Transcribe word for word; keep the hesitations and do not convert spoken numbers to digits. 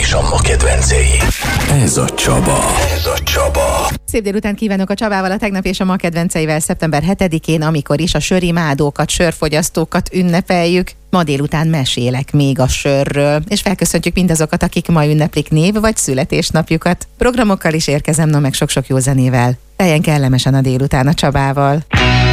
és a ma kedvencei. Ez a Csaba. Ez a Csaba. Szép délután kívánok a Csabával, a tegnap és a ma kedvenceivel szeptember hetedikén, amikor is a sörimádókat, sörfogyasztókat ünnepeljük. Ma délután mesélek még a sörről, és felköszöntjük mindazokat, akik ma ünneplik név- vagy születésnapjukat. Programokkal is érkezem, no meg sok-sok jó zenével. Teljen kellemesen a délután a Csabával.